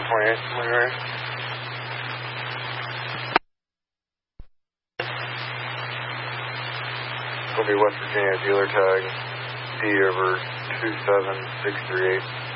28, when you're ready. Will be West Virginia dealer tag D over 27638.